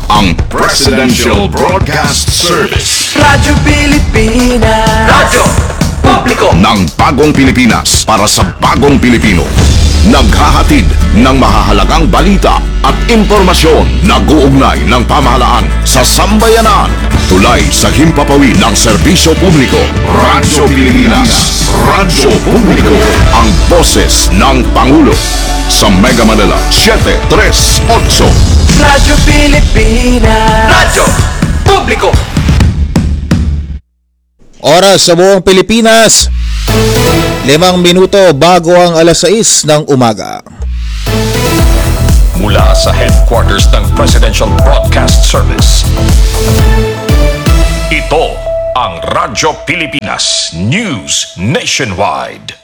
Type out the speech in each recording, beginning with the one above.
ang Presidential Broadcast Service. Radyo Pilipinas. Radyo Publiko ng bagong Pilipinas para sa bagong Pilipino. Naghahatid ng mahahalagang balita at impormasyon na guugnay ng pamahalaan sa sambayanan. Tulay sa himpapawid ng serbisyo publiko. Radyo Pilipinas. Radyo Publiko. Ang boses ng Pangulo. Sa Mega Manila, 738. Radyo Pilipinas. Radyo Publiko. Oras sa buong Pilipinas, 5 minuto bago ang alas 6 ng umaga. Mula sa headquarters ng Presidential Broadcast Service, ito ang Radyo Pilipinas News Nationwide.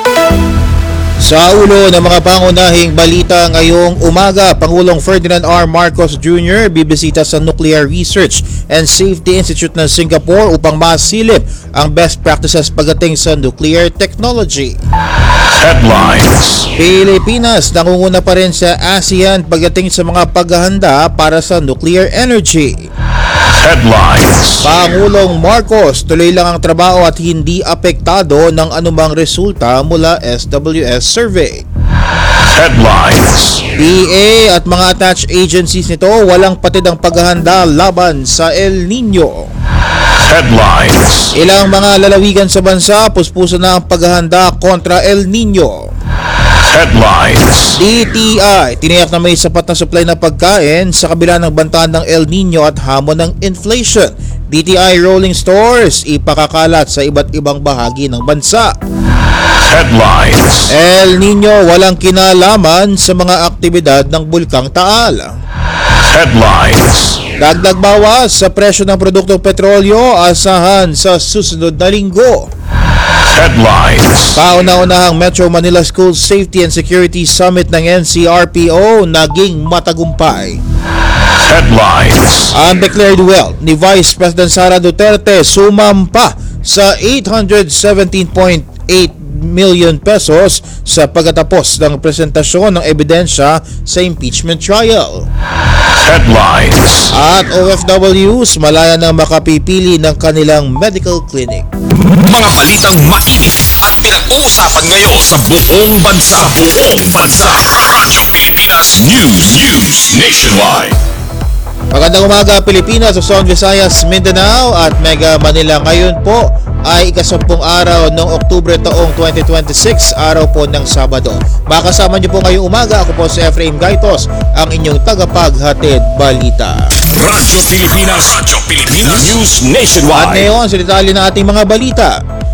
Sa ulo ng mga pangunahing balita ngayong umaga, Pangulong Ferdinand R. Marcos Jr. bibisita sa Nuclear Research and Safety Institute ng Singapore upang masilip ang best practices pagdating sa nuclear technology. Headlines. Pilipinas nangunguna pa rin sa ASEAN pagdating sa mga paghahanda para sa nuclear energy. Headlines. Pangulong Marcos, tuloy lang ang trabaho at hindi apektado ng anumang resulta mula SWS survey. Headlines. PA at mga attached agencies nito walang patid ang paghahanda laban sa El Nino. Headlines. Ilang mga lalawigan sa bansa puspuso na ang paghahanda kontra El Nino. Headlines. DTI, tiniyak na may sapat na supply na pagkain sa kabila ng bantaan ng El Nino at hamon ng inflation. DTI rolling stores ipakakalat sa iba't ibang bahagi ng bansa. Headlines. El Nino walang kinalaman sa mga aktibidad ng Bulkang Taal. Headlines. Dagdag bawas sa presyo ng produktong petrolyo asahan sa susunod na linggo. Headlines. Kauna-unahang Metro Manila School Safety and Security Summit ng NCRPO naging matagumpay. Headlines. Undeclared wealth ni Vice President Sara Duterte sumampa sa 817.8 million pesos sa pagtatapos ng presentasyon ng ebidensya sa impeachment trial. Headlines. At OFWs malaya na makapipili ng kanilang medical clinic. Mga balitang mainit at pinag-uusapan ngayon sa buong bansa. Radyo Pilipinas News Nationwide. Magandang umaga Pilipinas, Luzon, Visayas, Mindanao at Mega Manila. Ngayon po ay ika-10 araw ng Oktubre taong 2026, araw po ng Sabado. Makasama niyo po ngayong umaga, ako po si Efraim Gaitos, ang inyong tagapaghatid balita. Radyo Pilipinas News Nationwide. At ngayon, sa detalye ng ating mga balita.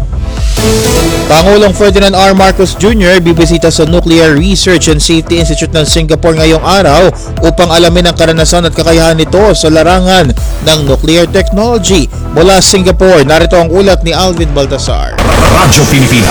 Pangulong Ferdinand R. Marcos Jr. bibisita sa Nuclear Research and Safety Institute ng Singapore ngayong araw upang alamin ang karanasan at kakayahan nito sa larangan ng nuclear technology. Mula Singapore, narito ang ulat ni Alvin Baltasar. Radyo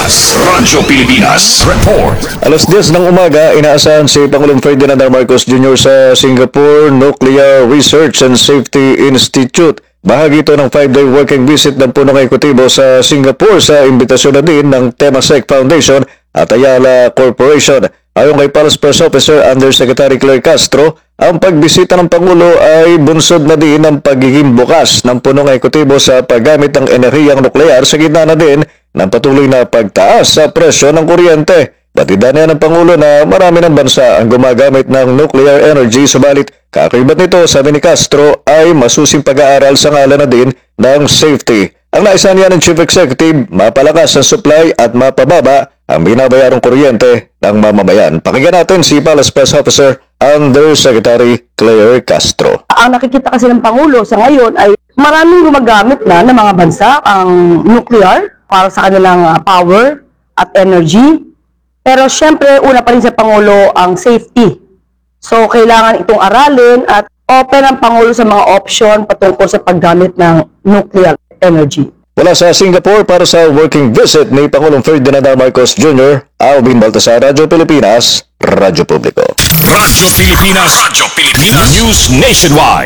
Pilipinas Report. Alas 10 ng umaga, inaasahan si Pangulong Ferdinand R. Marcos Jr. sa Singapore Nuclear Research and Safety Institute. Bahagi ito ng 5-day working visit ng punong ekutibo sa Singapore sa imbitasyon na din ng Temasek Foundation at Ayala Corporation. Ayon kay Palace Press Officer Undersecretary Claire Castro, ang pagbisita ng Pangulo ay bunsod na din ng pagiging bukas ng punong ekutibo sa paggamit ng enerhiyang nuklear sa gitna na din ng patuloy na pagtaas sa presyo ng kuryente. Batidan niya ng Pangulo na marami ng bansa ang gumagamit ng nuclear energy, subalit kaakibat nito, sabi ni Castro, ay masusing pag-aaral sa ngalan na din ng safety. Ang naisan niya ng Chief Executive, mapalakas ang supply at mapababa ang binabayarang kuryente ng mamamayan. Pakinggan natin si Palace Press Officer Undersecretary Claire Castro. Ang nakikita kasi ng Pangulo sa ngayon ay maraming gumagamit na ng mga bansa ang nuclear para sa kanilang power at energy. Pero syempre, una pa rin sa Pangulo ang safety. So, kailangan itong aralin at open ang Pangulo sa mga option patungkol sa paggamit ng nuclear energy. Mula sa Singapore para sa working visit ni Pangulong Ferdinand R. Marcos Jr., Alvin Baltasar, Radyo Pilipinas, Radyo Publiko. Radyo Pilipinas News Nationwide.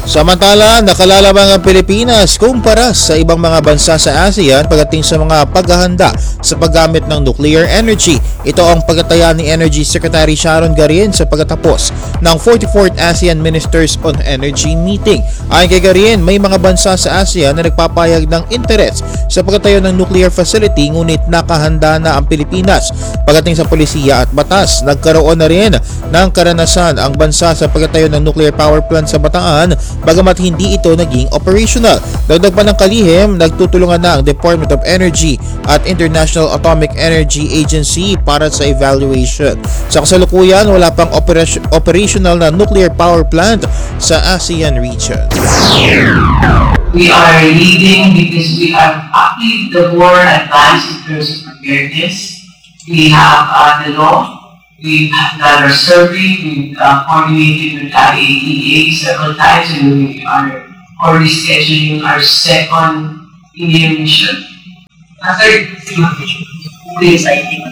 Samantala, nakalalabang ang Pilipinas kumpara sa ibang mga bansa sa ASEAN pagdating sa mga paghahanda sa paggamit ng nuclear energy. Ito ang pagtataya ni Energy Secretary Sharon Garin sa pagtatapos ng 44th ASEAN Ministers on Energy Meeting. Ayon kay Garin, may mga bansa sa ASEAN na nagpapayag ng interes sa pagtatayo ng nuclear facility, ngunit nakahanda na ang Pilipinas. Pagdating sa polisiya at batas, nagkaroon na rin ng karanasan ang bansa sa pagtatayo ng nuclear power plant sa Bataan, bagamat hindi ito naging operational. Dagdag pa ng kalihim, nagtutulungan na ang Department of Energy at International Atomic Energy Agency para sa evaluation. Sa kasalukuyan, wala pang operational na nuclear power plant sa ASEAN region. We are leading because we are actually the more advanced in terms of preparedness. We have the law, we've done our survey, we've coordinated with IAEA several times, and we are already scheduling our second Indian mission. Third mission.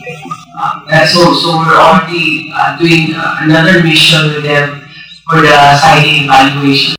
So we're already doing another mission with them for the siting evaluation.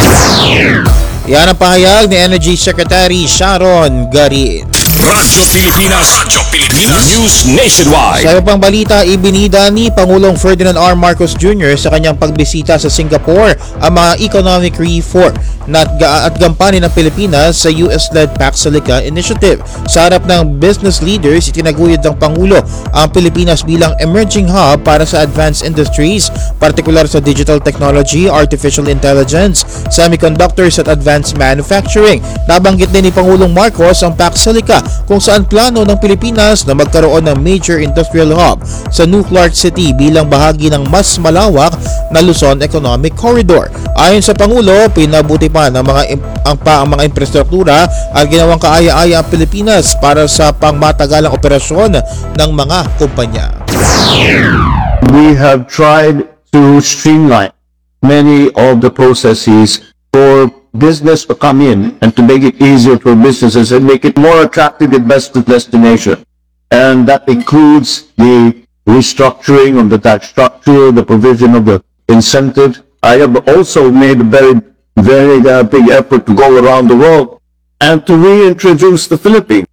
Yan ang pahayag ni Energy Secretary Sharon Garin. Radyo Pilipinas News Nationwide. Sa iba pang balita, ibinida ni Pangulong Ferdinand R. Marcos Jr. sa kanyang pagbisita sa Singapore ang mga economic reform at gampanin ng Pilipinas sa US-led Paxilica Initiative. Sa harap ng business leaders, itinaguyod ng Pangulo ang Pilipinas bilang emerging hub para sa advanced industries, partikular sa digital technology, artificial intelligence, semiconductors at advanced manufacturing. Nabanggit din ni Pangulong Marcos ang Paxilica, kung saan plano ng Pilipinas na magkaroon ng major industrial hub sa New Clark City bilang bahagi ng mas malawak na Luzon Economic Corridor. Ayon sa Pangulo, pinabuti pa ng mga infrastruktura at ginawang kaaya-aya ang Pilipinas para sa pangmatagalang operasyon ng mga kumpanya. We have tried to streamline many of the processes for business to come in and to make it easier for businesses and make it more attractive investment destination. And that includes the restructuring of the tax structure, the provision of the incentive. I have also made a very big effort to go around the world and to reintroduce the Philippines.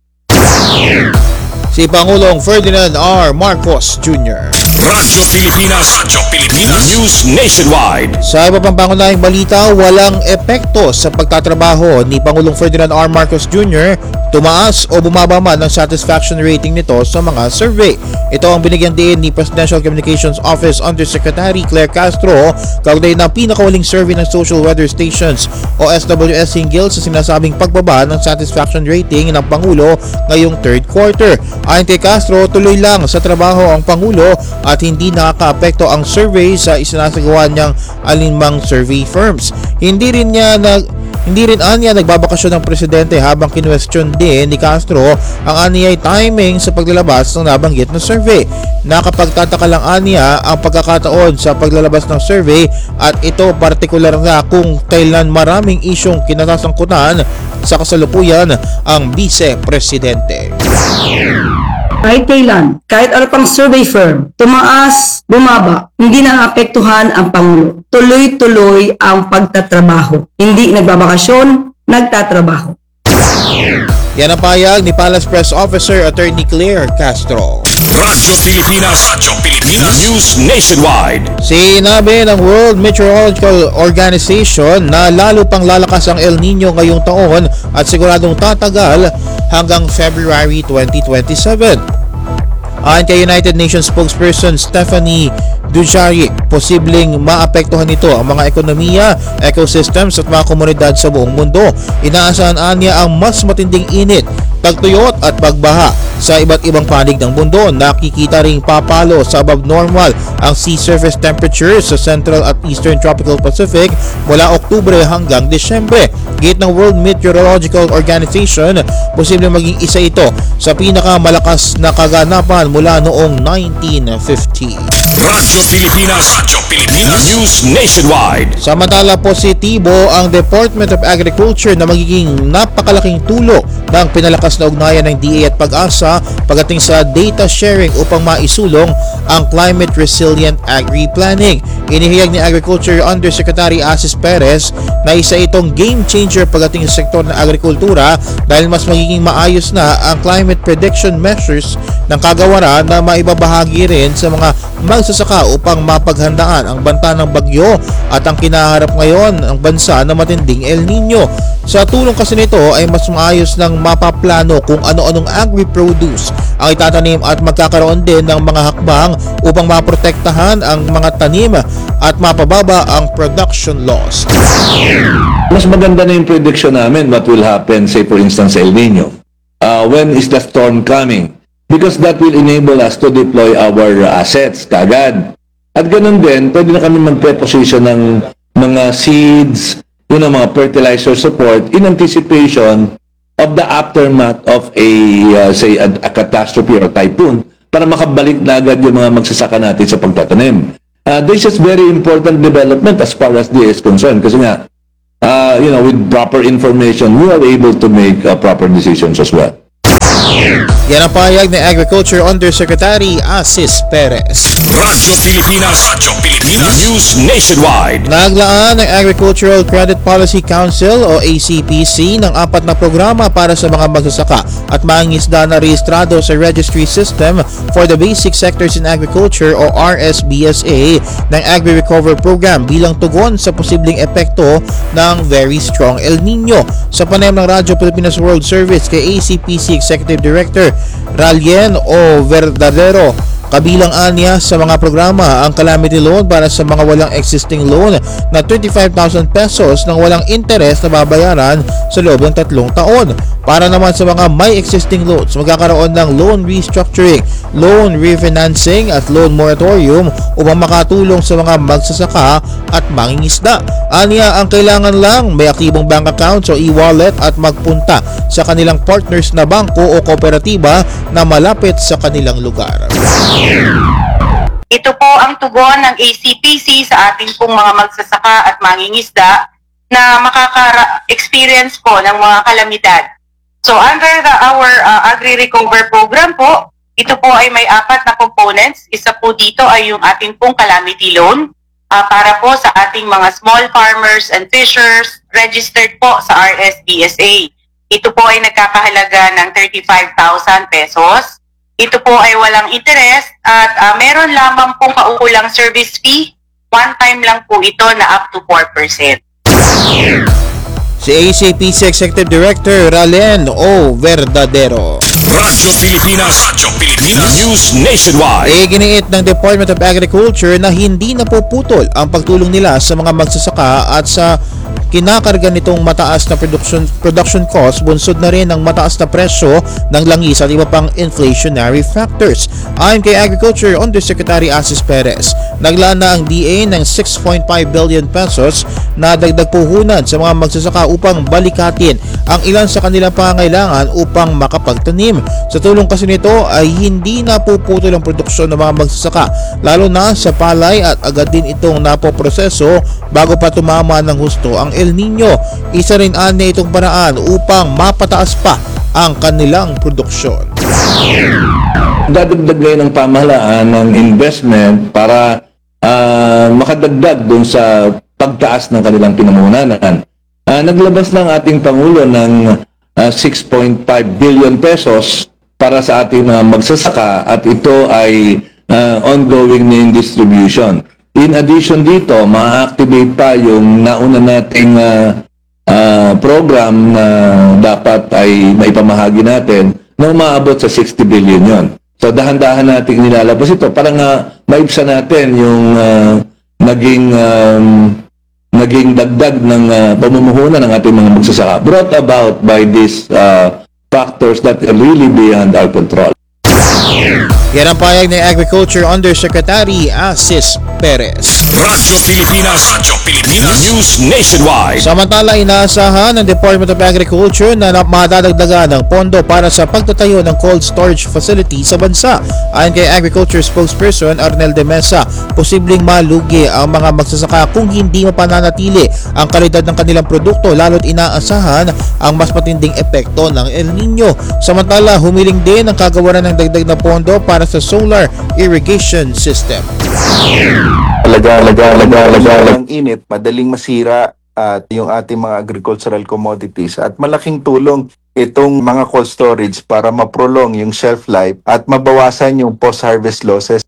Si Pangulong Ferdinand R. Marcos Jr. Radyo Pilipinas News Nationwide. Sa iba pang pangunahing balita, walang epekto sa pagtatrabaho ni Pangulong Ferdinand R. Marcos Jr. Tumaas o bumaba man ang satisfaction rating nito sa mga survey. Ito ang binigyan din ni Presidential Communications Office Undersecretary Claire Castro kaugnay ng pinakahuling survey ng Social Weather Stations o SWS hinggil sa sinasabing pagbaba ng satisfaction rating ng Pangulo ngayong third quarter. Ayon kay Castro, tuloy lang sa trabaho ang Pangulo at hindi nakakaapekto ang survey sa isinasagawa niyang alinmang survey firms. Hindi rin anya nagbabakasyon ng presidente habang kinwestiyon din ni Castro ang aniyay timing sa paglalabas ng nabanggit na survey. Nakapagtataka lang anya ang pagkakataon sa paglalabas ng survey at ito partikular na kung kailan maraming isyong kinasangkutan sa kasalukuyan ang vice-presidente. Kahit kailan, kahit ano pang survey firm, tumaas, bumaba, hindi naapektuhan ang Pangulo. Tuloy-tuloy ang pagtatrabaho. Hindi nagbabakasyon, nagtatrabaho. Yan ang pahayag ni Palace Press Officer Attorney Claire Castro. Radyo Pilipinas News Nationwide. Sinabi ng World Meteorological Organization na lalo pang lalakas ang El Nino ngayong taon at siguradong tatagal hanggang February 2027. Ayon kay United Nations spokesperson Stephanie Dujarric, posibleng maapektuhan nito ang mga ekonomiya, ecosystems at mga komunidad sa buong mundo. Inaasahan niya ang mas matinding init, tagtuyot at pagbaha sa iba't ibang panig ng mundo. Nakikita ring papalo sa above normal ang sea surface temperature sa Central at Eastern Tropical Pacific mula Oktubre hanggang Desyembre. Gate ng World Meteorological Organization, posibleng maging isa ito sa pinakamalakas na kaganapan mula noong 1950. Radyo Pilipinas News Nationwide. Samantala, positibo ang Department of Agriculture na magiging napakalaking tulong ng pinalakas malakas na ugnayan ng DA at Pag-asa pagdating sa data sharing upang maisulong ang climate resilient agri-planning. Inihayag ni Agriculture Undersecretary Asis Perez na isa itong game changer pagdating sa sektor ng agrikultura dahil mas magiging maayos na ang climate prediction measures ng kagawaran na maibabahagi rin sa mga magsasaka upang mapaghandaan ang banta ng bagyo at ang kinaharap ngayon ng bansa na matinding El Nino. Sa tulong kasi nito ay mas maayos ng mapaplano kung ano-anong agri-produce ang itatanim at magkakaroon din ng mga hakbang upang maprotektahan ang mga tanim at mapababa ang production loss. Mas maganda na yung prediction namin what will happen, say for instance El Nino. When is the storm coming? Because that will enable us to deploy our assets kaagad. At ganun din, pwede na kami mag-preposition ng mga seeds, mga fertilizer support in anticipation of the aftermath of a catastrophe or typhoon para makabalik na agad yung mga magsasaka natin sa pagtatanim. This is very important development as far as DA is concerned kasi nga, with proper information, we are able to make proper decisions as well. Yan ang pahayag ni Agriculture Undersecretary Asis Perez. Radyo Pilipinas, News Nationwide. Naglaan ng Agricultural Credit Policy Council o ACPC ng 4 na programa para sa mga magsasaka at mangingisda na rehistrado sa Registry System for the Basic Sectors in Agriculture o RSBSA ng Agri-Recover Program bilang tugon sa posibleng epekto ng very strong El Nino. Sa panayam ng Radyo Pilipinas World Service kay ACPC Executive Director Ralien O. Verdadero, kabilang anya sa mga programa ang calamity loan para sa mga walang existing loan na 25,000 pesos nang walang interest na babayaran sa loob ng 3 taon. Para naman sa mga may existing loans, magkakaroon ng loan restructuring, loan refinancing at loan moratorium upang makatulong sa mga magsasaka at mangingisda. Anya, ang kailangan lang may aktibong bank account o e-wallet at magpunta sa kanilang partners na bangko o kooperatiba na malapit sa kanilang lugar. Ito po ang tugon ng ACPC sa ating pong mga magsasaka at mangingisda na makaka-experience po ng mga kalamidad. So under our Agri-Recover Program po, ito po ay may 4 na components. Isa po dito ay yung ating pong calamity loan para po sa ating mga small farmers and fishers registered po sa RSBSA. Ito po ay nagkakahalaga ng 35,000 pesos. Ito po ay walang interest at meron lamang pong kaukulang service fee. One time lang po ito na up to 4%. Si ACPC Executive Director Ralien O. Verdadero. Radyo Pilipinas, News Nationwide. Giniit ng Department of Agriculture na hindi napuputol ang pagtulong nila sa mga magsasaka at sa kinakarga nitong mataas na production cost, bunsod na rin ang mataas na presyo ng langis at iba pang inflationary factors. Ayon kay Agriculture Undersecretary Asis Perez, naglaan na ang DA ng 6.5 billion pesos na dagdag puhunan sa mga magsasaka upang balikatin ang ilan sa kanilang pangangailangan upang makapagtanim. Sa tulong kasi nito ay hindi napuputol ang produksyon ng mga magsasaka, lalo na sa palay, at agad din itong napoproseso bago pa tumama ng husto ang El Nino. Isa rin anya itong paraan upang mapataas pa ang kanilang produksyon. Dadagdag ngayon ng pamahalaan ng investment para makadagdag dun sa pagtaas ng kanilang pinamuhunan. Naglabas ng ating Pangulo ng 6.5 billion pesos para sa ating mga magsasaka at ito ay ongoing na in distribution. In addition dito, ma-activate pa yung nauna nating program na dapat ay maipamahagi natin na umaabot sa 60 billion yon. So dahan-dahan nating nilalabas ito para nga maibsan natin yung naging dagdag ng pamumuhunan ng ating mga magsasaka brought about by these factors that are really beyond our control. Yan ang payag ni Agriculture Undersecretary Asis Perez. Radyo Pilipinas News Nationwide. Samantala, inaasahan ng Department of Agriculture na madadagdagan ng pondo para sa pagtatayo ng cold storage facility sa bansa. Ayon kay Agriculture spokesperson Arnel de Mesa, posibleng malugi ang mga magsasaka kung hindi mapananatili ang kalidad ng kanilang produkto, lalo't inaasahan ang mas matinding epekto ng El Nino. Samantala, humiling din ang kagawaran ng dagdag na pondo para sa solar irrigation system. Ang init, madaling masira at yung ating mga agricultural commodities, at malaking tulong itong mga cold storage para ma-prolong yung shelf life at mabawasan yung post-harvest losses.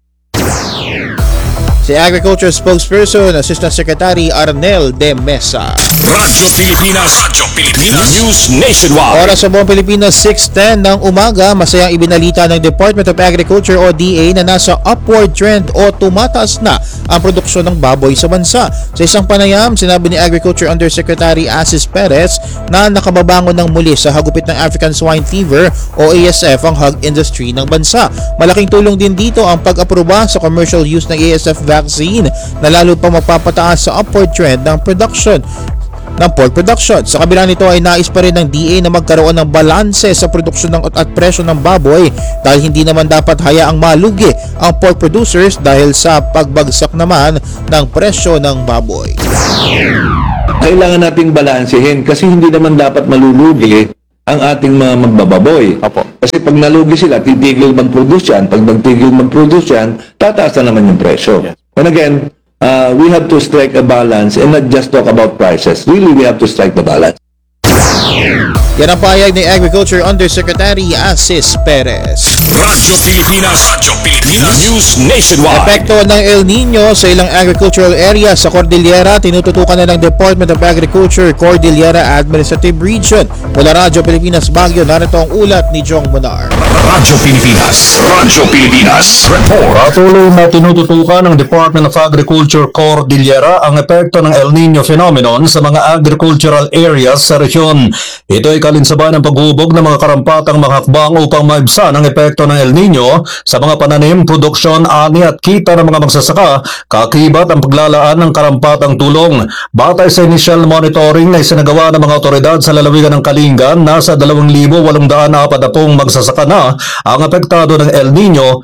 Si Agriculture spokesperson Assistant Secretary Arnel de Mesa. Radyo Pilipinas News Nationwide. Oras sa buong Pilipinas, 6:10 ng umaga, masayang ibinalita ng Department of Agriculture o DA na nasa upward trend o tumataas na ang produksyon ng baboy sa bansa. Sa isang panayam, sinabi ni Agriculture Undersecretary Asis Perez na nakababangon ng muli sa hagupit ng African Swine Fever o ASF ang hog industry ng bansa. Malaking tulong din dito ang pag-aproba sa commercial use ng ASF vaccine na lalo pa magpapataas sa upward trend ng production ng pork production. Sa kabila nito ay nais pa rin ng DA na magkaroon ng balanse sa produksyon at presyo ng baboy dahil hindi naman dapat hayaang malugi ang pork producers dahil sa pagbagsak naman ng presyo ng baboy. Kailangan nating balansehin kasi hindi naman dapat malulugi ang ating mga magbababoy. Kasi pag nalugi sila, titigil mag-produce yan. Pag nagtigil mag-produce yan, tataas na naman yung presyo. And again, we have to strike a balance and not just talk about prices. Really, we have to strike the balance. Yan ang payag ni Agriculture Undersecretary Asis Perez. Radyo Pilipinas News Nationwide. Epekto ng El Nino sa ilang agricultural area sa Cordillera, tinututukan na ng Department of Agriculture Cordillera Administrative Region. Mula Radyo Pilipinas Baguio, narito ang ulat ni Jong Monar. Radyo Pilipinas Report. Patuloy na tinututukan ng Department of Agriculture Cordillera ang epekto ng El Nino phenomenon sa mga agricultural areas sa rehiyon. Ito ay kalinsaban ng paghubog ng mga karampatang mga hakbang upang maibsan ang epekto ng El Nino sa mga pananim, produksyon, ani at kita ng mga magsasaka, kakibat ang paglalaan ng karampatang tulong. Batay sa initial monitoring na isinagawa ng mga otoridad sa lalawigan ng Kalingan, nasa 2,840 magsasaka na ang apektado ng El Nino.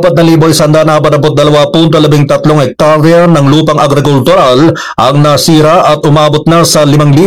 4,142.13 hektarya ng lupang agrikultural ang nasira at umabot na sa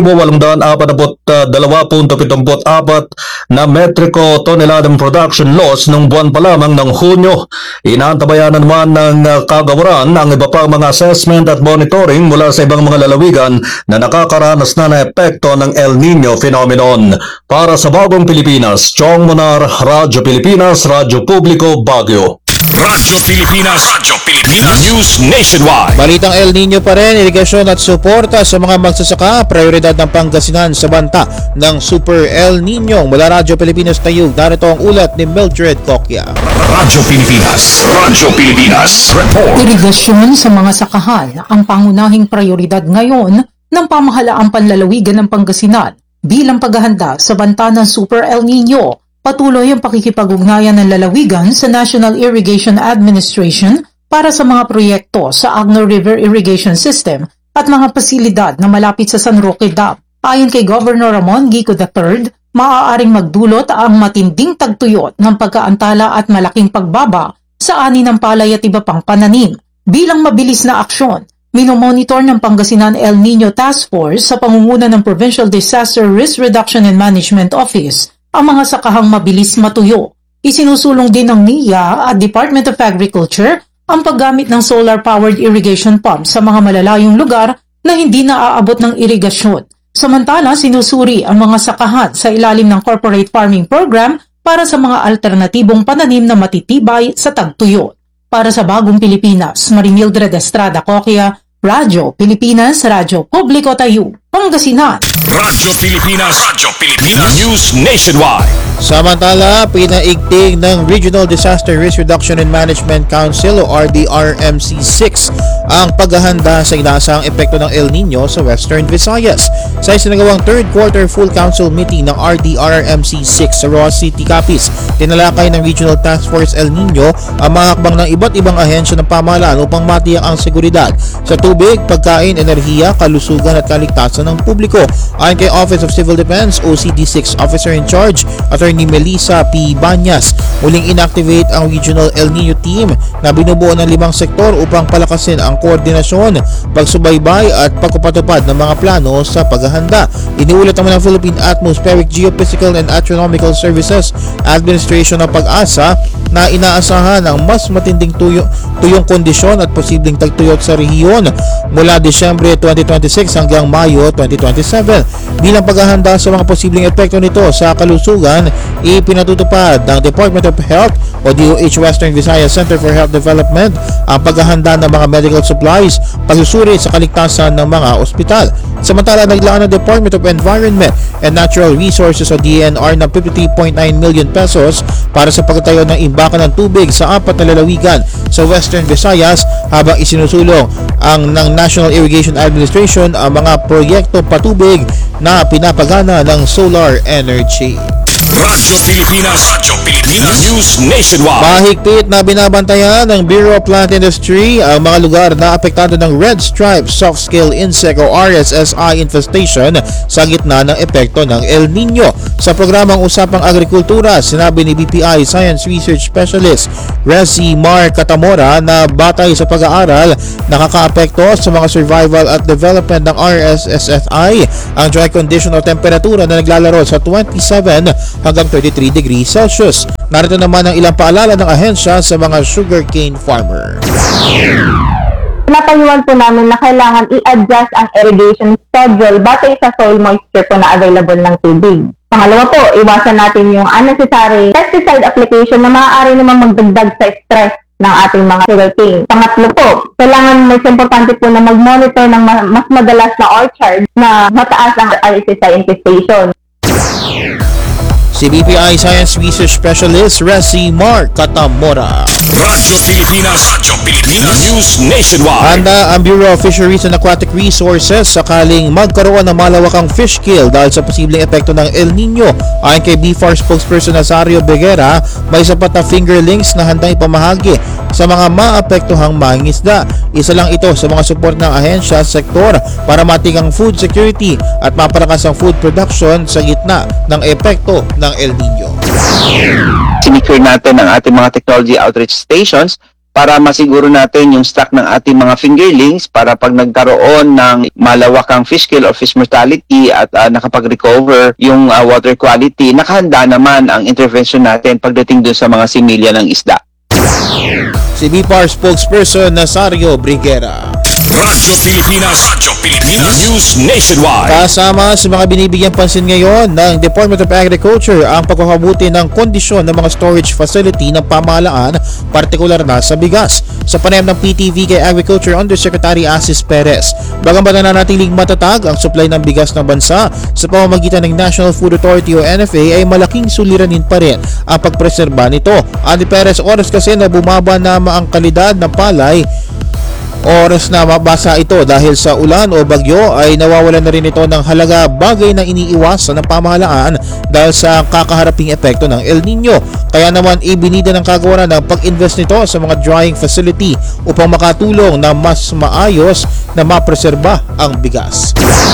5,842.74 na metriko toneladang production loss nung buwan pa lamang ng Hunyo. Inaantabayan naman ng kagawaran ang iba pang mga assessment at monitoring mula sa ibang mga lalawigan na nakakaranas na ng epekto ng El Nino phenomenon. Para sa Bagong Pilipinas, Chong Monar, Radyo Pilipinas, Radyo Publiko, Baguio. Radyo Pilipinas News Nationwide. Balitang El Nino pa rin, irigasyon at suporta sa mga magsasaka, prioridad ng Pangasinan sa banta ng Super El Nino. Mula Radyo Pilipinas Tayug, narito ang ulat ni Mildred Coquia. Radyo Pilipinas Report. Irigasyon sa mga sakahan ang pangunahing prioridad ngayon ng pamahalaang panlalawigan ng Pangasinan bilang paghahanda sa banta ng Super El Nino. Patuloy ang pakikipag-ugnayan ng lalawigan sa National Irrigation Administration para sa mga proyekto sa Agno River Irrigation System at mga pasilidad na malapit sa San Roque Dam. Ayon kay Governor Ramon Gico III, maaaring magdulot ang matinding tagtuyot ng pagkaantala at malaking pagbaba sa ani ng palay at iba pang pananim. Bilang mabilis na aksyon, minomonitor ng Pangasinan El Nino Task Force sa pangunguna ng Provincial Disaster Risk Reduction and Management Office ang mga sakahang mabilis matuyo. Isinusulong din ng NIA at Department of Agriculture ang paggamit ng solar-powered irrigation pump sa mga malalayong lugar na hindi naaabot ng irigasyon. Samantala, sinusuri ang mga sakahan sa ilalim ng Corporate Farming Program para sa mga alternatibong pananim na matitibay sa tagtuyot. Para sa Bagong Pilipinas, Marimildred Estrada Coquia, Radyo Pilipinas, Radyo Publiko Tayo. Pangasinan. Radyo Pilipinas News Nationwide. Samantala, pinaigting ng Regional Disaster Risk Reduction and Management Council o RDRMC6 ang paghahanda sa inaasahang epekto ng El Nino sa Western Visayas. Sa isinagawang third quarter full council meeting ng RDRMC6 sa Roa City, Capiz, tinalakay ng Regional Task Force El Nino ang mga hakbang ng iba't ibang ahensya ng pamahalaan upang matiyak ang seguridad sa tubig, pagkain, enerhiya, kalusugan at kaligtasan ng publiko. Ayon kay Office of Civil Defense OCD6 Officer in Charge Attorney Melissa P. Banyas, muling inactivate ang Regional El Nino Team na binubuo ng 5 sektor upang palakasin ang koordinasyon, pagsubaybay at pagpapatupad ng mga plano sa paghahanda. Iniulat naman ng Philippine Atmospheric Geophysical and Astronomical Services Administration ng Pag-asa na inaasahan ang mas matinding tuyong kondisyon at posibleng tagtuyot sa rehiyon mula Disyembre 2026 hanggang Mayo 2027. Bilang paghahanda sa mga posibleng epekto nito sa kalusugan, ipinatutupad ng Department of Health o DOH Western Visayas Center for Health Development ang paghahanda ng mga medical supplies, pagsusuri sa kaligtasan ng mga ospital. Samantala, naglaan ng Department of Environment and Natural Resources o DNR ng 53.9 million pesos para sa pagtatayo ng imbakan ng tubig sa 4 na lalawigan sa Western Visayas, habang isinusulong ng National Irrigation Administration ang mga proyekto patubig na pinapagana ng solar energy. Radyo Pilipinas News Nationwide. Mahigpit na binabantayan ng Bureau of Plant Industry ang mga lugar na apektado ng Red Stripe Soft Scale Insect o RSSI infestation sa gitna ng epekto ng El Nino. Sa programang Usapang Agrikultura, sinabi ni BPI Science Research Specialist Resi Mar Catamora na batay sa pag-aaral, nakakaapekto sa mga survival at development ng RSSI ang dry condition o temperatura na naglalaro sa 27 hanggang 33 degrees Celsius. Narito naman ang ilang paalala ng ahensya sa mga sugarcane farmer. Napayuhan po namin na kailangan i-adjust ang irrigation schedule batay sa soil moisture po na available ng tubig. Pangalawa po, iwasan natin yung unnecessary pesticide application na maaari naman magdagdag sa stress ng ating mga sugarcane. Pangatlo po, kailangan mas importante po na mag-monitor ng mas madalas na orchard na mataas ang RSSI infestation. Si BPI Science Research Specialist Resi Mar Catamora. Radyo Pilipinas News Nationwide. Handa ang Bureau of Fisheries and Aquatic Resources sakaling magkaroon ng malawakang fish kill dahil sa posibleng epekto ng El Nino. Ayon kay BFAR spokesperson Nazario Beguera, may sapat na fingerlings na handang ipamahagi sa mga maapektuhang mangingisda. Isa lang ito sa mga support ng ahensya sa sektor para matikang food security at mapalakas ang food production sa gitna ng epekto ng El Nino. Sinicure natin ang ating mga technology outreach stations para masiguro natin yung stock ng ating mga fingerlings para pag nagkaroon ng malawakang fish kill or fish mortality at nakapag-recover yung water quality, nakahanda naman ang intervention natin pagdating dun sa mga similya ng isda. Si BPAR spokesperson Nazario Beguera. Radyo Pilipinas News Nationwide. Kasama sa mga binibigyang pansin ngayon ng Department of Agriculture ang pagkakabuti ng kondisyon ng mga storage facility ng pamahalaan, partikular na sa bigas. Sa panayam ng PTV kay Agriculture Undersecretary Asis Perez, bagamat nananatiling matatag ang supply ng bigas ng bansa sa pamamagitan ng National Food Authority o NFA, ay malaking suliranin pa rin ang pagpreserba nito. Ani Perez, oras kasi na bumaba na ang kalidad ng palay, oras na mabasa ito dahil sa ulan o bagyo, ay nawawalan na rin ito ng halaga, bagay na iniiwasan ng pamahalaan dahil sa kakaharaping epekto ng El Nino. Kaya naman ibinida ng kagawaran ng pag-invest nito sa mga drying facility upang makatulong na mas maayos na mapreserba ang bigas.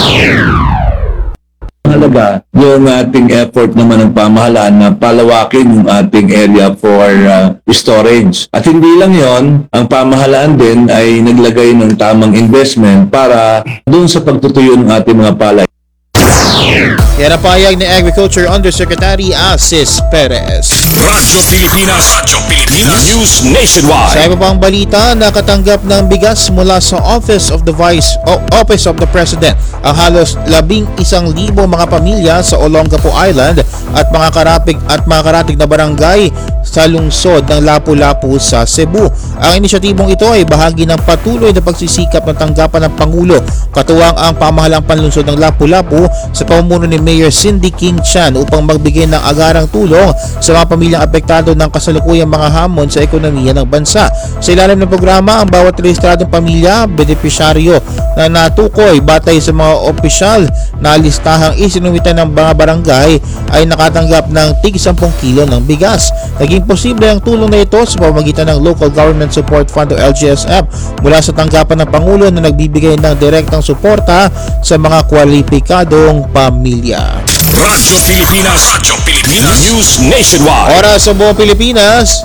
Mahalaga yung ating effort naman ng pamahalaan na palawakin yung ating area for storage. At hindi lang yon, ang pamahalaan din ay naglagay ng tamang investment para doon sa pagtutuyo ng ating mga palay. Yan ang pahayag ni Agriculture Undersecretary Asis Perez. Radyo Pilipinas News Nationwide. Sa iba pang balita, nakatanggap ng bigas mula sa Office of the President ang halos 11,000 mga pamilya sa Olongapo Island at mga karatig na barangay sa lungsod ng Lapu-Lapu sa Cebu. Ang inisyatibong ito ay bahagi ng patuloy na pagsisikap ng tanggapan ng Pangulo katuwang ang pamahalang panlungsod ng Lapu-Lapu sa pamumuno ni Mayor Cindy King Chan upang magbigay ng agarang tulong sa mga pamilyang apektado ng kasalukuyang mga hamon sa ekonomiya ng bansa. Sa ilalim ng programa, ang bawat rehistradong pamilya, benepisyaryo na natukoy batay sa mga opisyal na listahang isinuwitan ng mga barangay ay nakatanggap ng tig 10 kilo ng bigas. Naging posible ang tulong na ito sa pamamagitan ng Local Government Support Fund o LGSF mula sa tanggapan ng Pangulo na nagbibigay ng direktang suporta sa mga kwalipikadong pamilya. Radyo Pilipinas News Nationwide. Oras sa buong Pilipinas,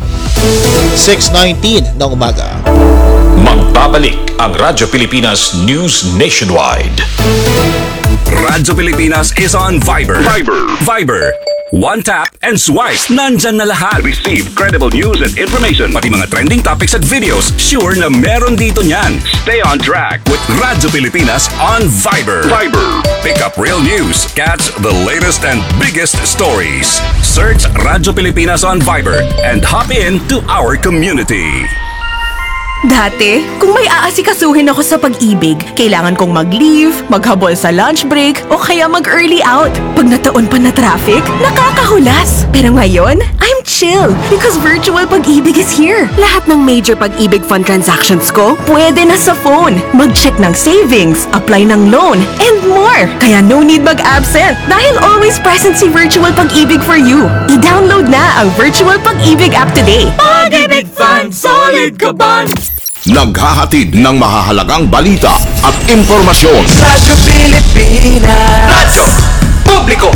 6:19 ng umaga. Magbabalik ang Radyo Pilipinas News Nationwide. Radyo Pilipinas is on Viber. Viber. One tap and swipe. Nandyan na lahat. Receive credible news and information. Pati mga trending topics at videos. Sure na meron dito niyan. Stay on track with Radyo Pilipinas on Viber. Pick up real news. Catch the latest and biggest stories. Search Radyo Pilipinas on Viber and hop in to our community. Dati, kung may aasikasuhin ako sa pag-ibig, kailangan kong mag-leave, maghabol sa lunch break, o kaya mag-early out. Pag nataon pa na traffic, nakakahulas. Pero ngayon, I'm chill because virtual pag-ibig is here. Lahat ng major pag-ibig fund transactions ko, pwede na sa phone. Mag-check ng savings, apply ng loan, and more. Kaya no need mag-absent dahil always present si virtual pag-ibig for you. I-download na ang virtual pag-ibig app today. Pag-ibig Fund, solid ka bond! Naghahatid ng mahahalagang balita at impormasyon. Radyo Pilipinas. Radyo Publiko.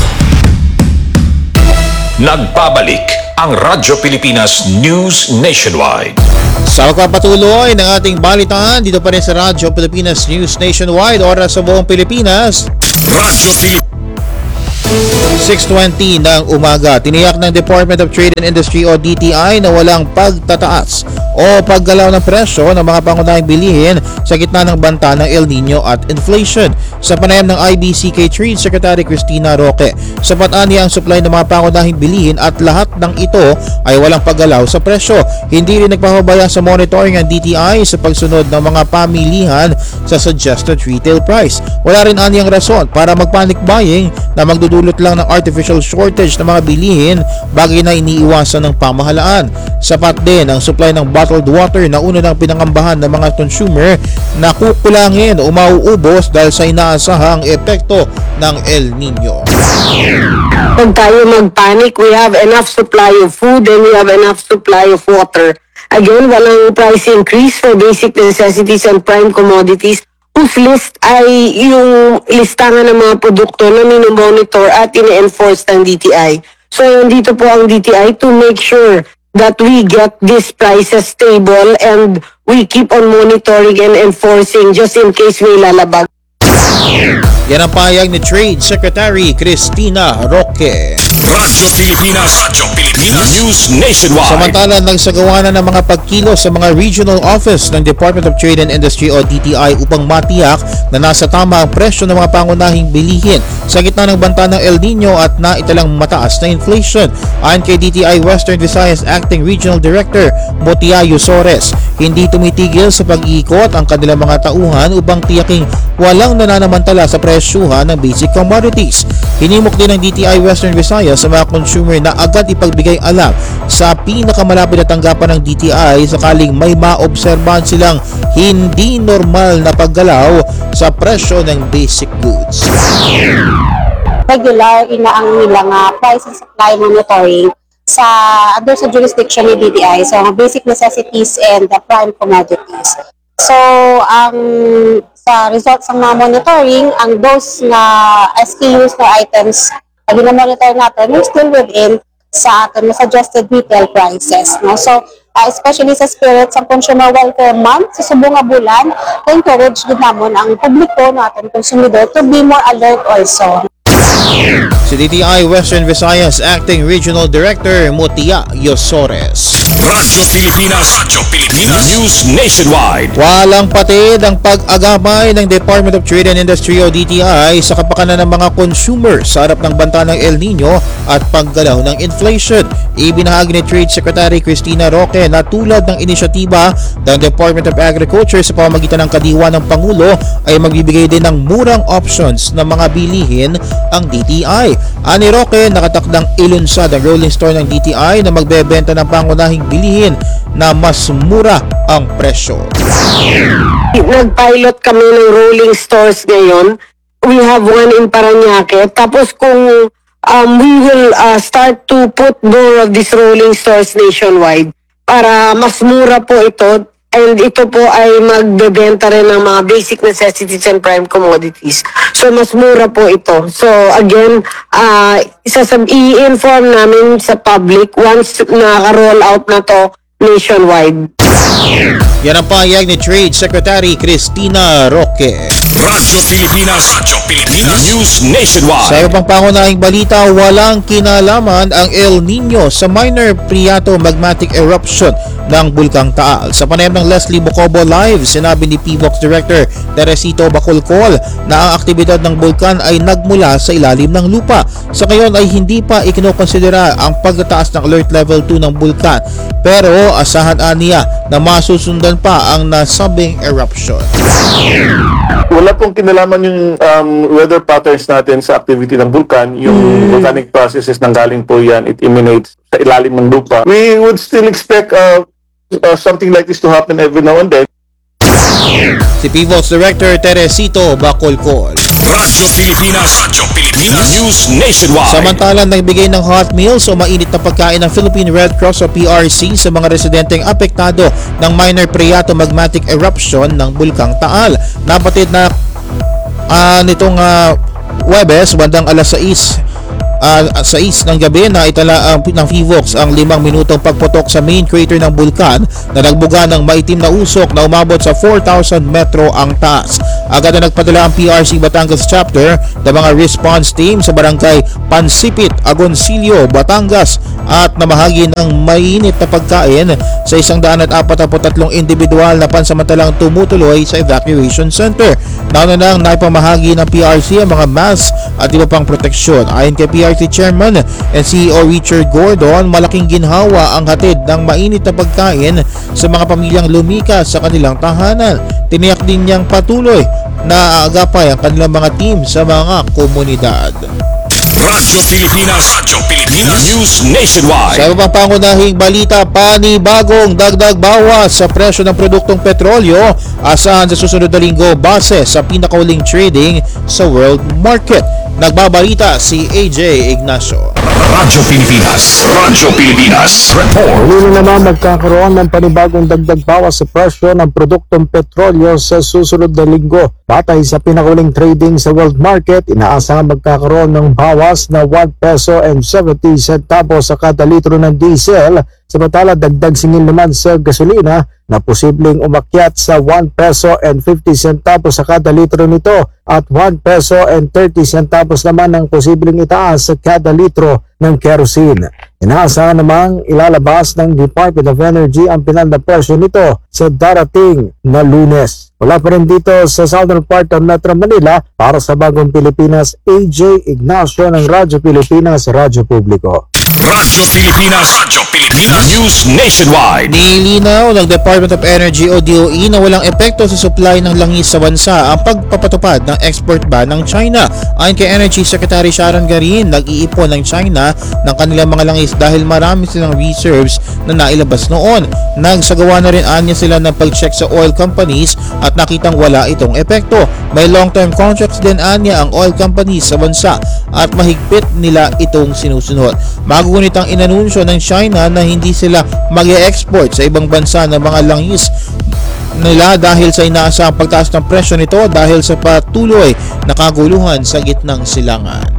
Nagbabalik ang Radyo Pilipinas News Nationwide. Sa pagpapatuloy ng ating balitaan dito pa rin sa Radyo Pilipinas News Nationwide, oras sa buong Pilipinas, Radyo Pilipinas 6:20 ng umaga. Tiniyak ng Department of Trade and Industry o DTI na walang pagtataas o paggalaw ng presyo ng mga pangunahing bilihin sa gitna ng banta ng El Nino at inflation. Sa panayam ng IBC kay Trade Secretary Cristina Roque, sapat niya ang supply ng mga pangunahing bilihin at lahat ng ito ay walang paggalaw sa presyo. Hindi rin nagpapabaya sa monitoring ang DTI sa pagsunod ng mga pamilihan sa suggested retail price. Wala rin aniyang rason para mag-panic buying na magdudulot lang ng artificial shortage ng mga bilihin, bagay na iniiwasan ng pamahalaan. Sapat din ang supply ng bottled water na una ng pinangambahan ng mga consumer na kukulangin o mauubos dahil sa inaasahang epekto ng El Nino. Huwag tayo mag-panic. We have enough supply of food and we have enough supply of water. Again, walang price increase for basic necessities and prime commodities whose list ay yung listangan ng mga produkto na minomonitor at ine-enforce ng DTI. So, nandito po ang DTI to make sure that we get these prices stable and we keep on monitoring and enforcing just in case may lalabag. Yan ang pahayag ni Trade Secretary Cristina Roque. Radyo Pilipinas News Nationwide. Samantala, nagsagawa na ng mga pagkilos sa mga regional office ng Department of Trade and Industry o DTI upang matiyak na nasa tama ang presyo ng mga pangunahing bilihin sa gitna ng banta ng El Nino at naitalang mataas na inflation. Ayon kay DTI Western Visayas Acting Regional Director Motiayo Sores, hindi tumitigil sa pag-iikot ang kanilang mga tauhan upang tiyaking walang nananamantala sa presyuhan ng basic commodities. Hinimok din ng DTI Western Visayas sa mga consumer na agad ipagbigay alam sa pinakamalapit na tanggapan ng DTI sakaling may maobserbahan silang hindi normal na paggalaw sa presyo ng basic goods. Regular inaang nilang price and supply monitoring under sa jurisdiction ni DTI, so basic necessities and the prime commodities. So, sa results ng mga monitoring, ang those na SKUs na items na ginamonitor natin, we're still within sa atin na suggested retail prices. No? So, especially sa spirits ang Consumer Welfare Month, sa subong nga bulan, na-encourage din naman ang publiko na ating konsumidor to be more alert also. Si DTI Western Visayas Acting Regional Director Mutia Yosores. Radyo Pilipinas News Nationwide. Walang patid ang pag-agapay ng Department of Trade and Industry o DTI sa kapakanan ng mga consumer sa harap ng banta ng El Nino at paggalaw ng inflation. Ibinahagi ni Trade Secretary Cristina Roque na tulad ng inisyatiba ng Department of Agriculture sa pamamagitan ng kadiwa ng Pangulo ay magbibigay din ng murang options ng mga bilihin ang DTI. Ani Roque, nakatakdang ilunsad ang rolling store ng DTI na magbebenta ng pangunahing bilihin na mas mura ang presyo. Nag-pilot kami ng rolling stores ngayon. We have one in Parañaque. Tapos kung we will start to put more of these rolling stores nationwide para mas mura po ito. And ito po ay magbebenta rin ng mga basic necessities and prime commodities. So mas mura po ito. So again, i-inform namin sa public once naka-roll out na to nationwide. Yan ang pahayag ni Trade Secretary Cristina Roque. Radyo Pilipinas News Nationwide. Sa iba pang pangunahing balita, walang kinalaman ang El Nino sa minor Priato magmatic eruption ng Bulkang Taal. Sa panayam ng Leslie Bocobo Live, sinabi ni PVOX Director Teresito Bacolcol na ang aktibidad ng bulkan ay nagmula sa ilalim ng lupa. Sa ngayon ay hindi pa ikinokonsidera ang pagtataas ng alert level 2 ng bulkan, pero asahan niya na masusundan pa ang nasabing eruption. Wala pong kinalaman yung weather patterns natin sa activity ng vulkan. Yung volcanic processes nanggaling po yan, it emanates sa ilalim ng lupa. We would still expect something like this to happen every now and then. Si PVOX Director Teresito Bacolcol. Radyo Pilipinas News Nationwide. Samantalang nagbigay ng hot meals o mainit na pagkain ng Philippine Red Cross o PRC sa mga residenteng apektado ng minor Priato magmatic eruption ng Bulkang Taal. Napatid na nitong Huwebes, bandang alas 6 ng gabi na itala ng PVOX ang 5 minutong pagputok sa main crater ng bulkan na nagbuga ng maitim na usok na umabot sa 4,000 metro ang taas. Agad na nagpadala ang PRC Batangas Chapter ng mga response team sa barangay Pansipit, Agoncillo, Batangas at namahagi ng mainit na pagkain sa 143 individual na pansamantalang tumutuloy sa evacuation center. Nauna nang naipamahagi ng PRC ang mga mask at iba pang proteksyon. Ayon kay PRC Chairman and CEO Richard Gordon, malaking ginhawa ang hatid ng mainit na pagkain sa mga pamilyang lumikas sa kanilang tahanan. Tiniyak din niyang patuloy na aagapay ang kanilang mga team sa mga komunidad. Radyo Pilipinas News Nationwide. Sa iba pang pangunahing balita, panibagong dagdag bawas sa presyo ng produktong petrolyo asahan sa susunod na linggo base sa pinakauling trading sa world market. Nagbabalita si AJ Ignacio. Radyo Pilipinas Report. Muli naman magkakaroon ng panibagong dagdag bawas sa presyo ng produktong petrolyo sa susunod na linggo. Batay sa pinakauling trading sa world market, inaasahan magkakaroon ng bawas na 1 peso and 70 centavos sa kada litro ng diesel, samantala dagdag singil naman sa gasolina na posibleng umakyat sa 1 peso and 50 centavos sa kada litro nito at 1 peso and 30 centavos naman ang posibleng itaas sa kada litro ng kerosene. Inaasahan namang ilalabas ng Department of Energy ang pinal na presyo nito sa darating na Lunes. Wala pa rin dito sa southern part ng Metro Manila. Para sa Bagong Pilipinas, AJ Ignacio ng Radyo Pilipinas, Radyo Publiko. Radyo Pilipinas News Nationwide. Nilinaw ng Department of Energy o DOE na walang epekto sa supply ng langis sa bansa ang pagpapatupad ng export ban ng China. Ayon kay Energy Secretary Sharon Garin, nag-iipon ng China ng kanilang mga langis dahil marami silang reserves na nailabas noon. Nagsagawa na rin anya sila ng pag-check sa oil companies at nakitang wala itong epekto. May long-term contracts din anya ang oil companies sa bansa at mahigpit nila itong sinusunod. Magunit ang inanunsyo ng China na hindi sila mag-e-export sa ibang bansa ng mga langis nila dahil sa inaasahang pagtaas ng presyo nito dahil sa patuloy na kaguluhan sa gitnang silangan.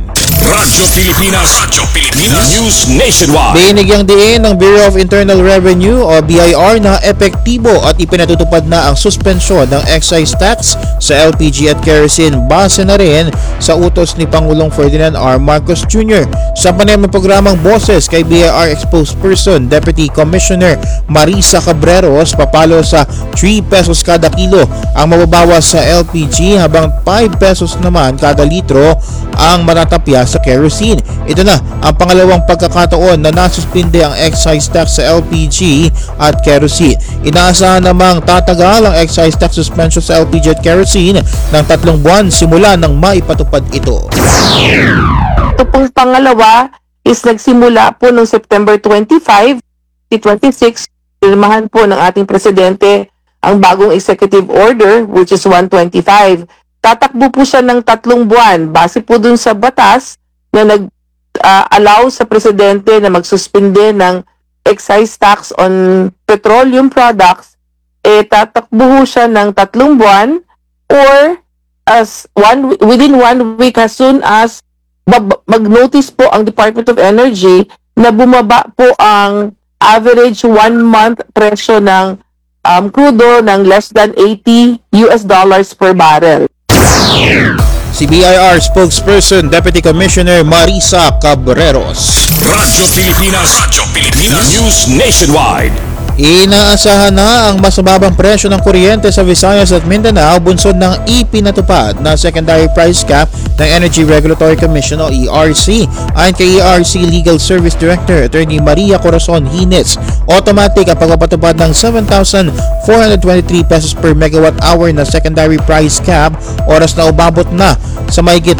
Radyo Pilipinas News Nationwide. Binigyang diin ng Bureau of Internal Revenue o BIR na epektibo at ipinatutupad na ang suspensyon ng excise tax sa LPG at kerosene base na rin sa utos ni Pangulong Ferdinand R. Marcos Jr. Sa panayam ng programang Boses kay BIR spokesperson Deputy Commissioner Marisa Cabreros, papalo sa 3 pesos kada kilo ang mababawas sa LPG habang 5 pesos naman kada litro ang matatapya sa kerosene. Ito na ang pangalawang pagkakataon na nasuspinde ang excise tax sa LPG at kerosene. Inaasahan namang tatagal ang excise tax suspension sa LPG at kerosene ng 3 buwan simula nang maipatupad ito. Ito pong pangalawa is nagsimula po noong September 25, 2026. Pirmahan po ng ating presidente ang bagong executive order which is 125. Tatakbo po siya ng 3 buwan base po dun sa batas na nag-allow sa presidente na magsuspinde ng excise tax on petroleum products. Tatakbo siya ng 3 buwan or within 1 week as soon as mag-notice po ang Department of Energy na bumaba po ang average 1 month presyo ng crudo ng less than $80 per barrel. Si BIR spokesperson Deputy Commissioner Marisa Cabreros. Radyo Pilipinas News Nationwide. Inaasahan na ang mas mababang presyo ng kuryente sa Visayas at Mindanao bunsod ng ipinatupad na secondary price cap ng Energy Regulatory Commission o ERC. Ayon kay ERC Legal Service Director Attorney Maria Corazon Hines, automatic ang pagpapatupad ng 7,423 pesos per megawatt hour na secondary price cap oras na umabot na sa mahigit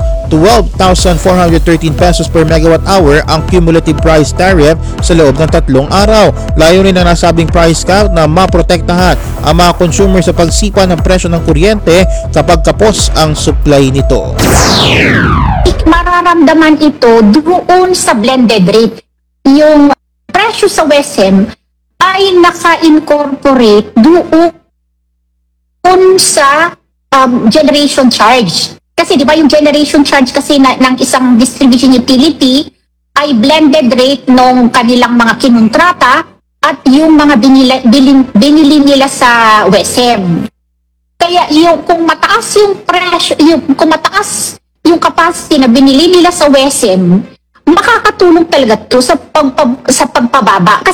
12,413 pesos per megawatt hour ang cumulative price tariff sa loob ng 3 araw. Layunin ng nasabing price cap na maprotektahan ang mga consumer sa pagsipa ng presyo ng kuryente kapag kapos ang supply nito. Mararamdaman ito doon sa blended rate. Yung presyo sa WESM ay naka-incorporate doon sa generation charge. Kasi di ba yung generation charge kasi ng isang distribution utility ay blended rate ng kanilang mga kinontrata at yung mga binili nila sa WESM. Kaya kung mataas yung presyo, kung mataas yung capacity na binili nila sa WESM, makakatulong talaga to sa pagpababa.